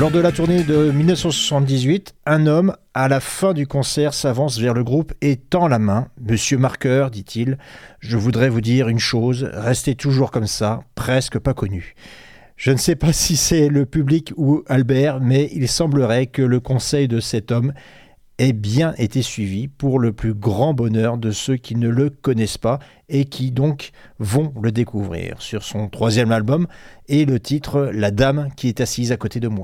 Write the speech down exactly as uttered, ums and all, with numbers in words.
Lors de la tournée de dix-neuf cent soixante-dix-huit, un homme, à la fin du concert, s'avance vers le groupe et tend la main. « Monsieur Marker, dit-il, je voudrais vous dire une chose, restez toujours comme ça, presque pas connu. » Je ne sais pas si c'est le public ou Albert, mais il semblerait que le conseil de cet homme ait bien été suivi pour le plus grand bonheur de ceux qui ne le connaissent pas et qui donc vont le découvrir sur son troisième album et le titre « La dame qui est assise à côté de moi ».